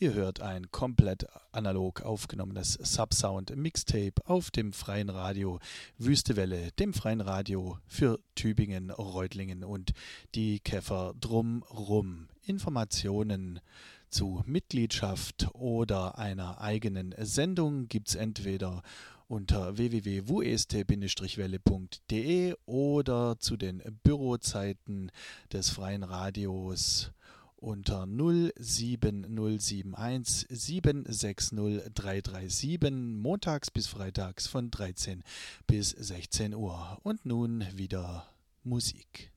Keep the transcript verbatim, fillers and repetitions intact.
Ihr hört ein komplett analog aufgenommenes Subsound-Mixtape auf dem Freien Radio Wüstewelle, dem Freien Radio für Tübingen, Reutlingen und die Käfer drumrum. Informationen zu Mitgliedschaft oder einer eigenen Sendung gibt es entweder unter w w w punkt w e s t bindestrich welle punkt d e oder zu den Bürozeiten des Freien Radios unter null sieben null sieben eins sieben sechs null drei drei sieben montags bis freitags von dreizehn bis sechzehn Uhr. Und nun wieder Musik.